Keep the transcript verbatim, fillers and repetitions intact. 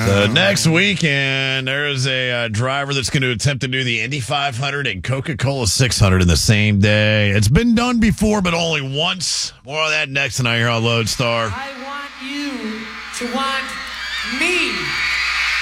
The next weekend, there's a uh, driver that's going to attempt to do the Indy five hundred and Coca-Cola six hundred in the same day. It's been done before, but only once. More on that next tonight here on Lodestar. I want you to want me.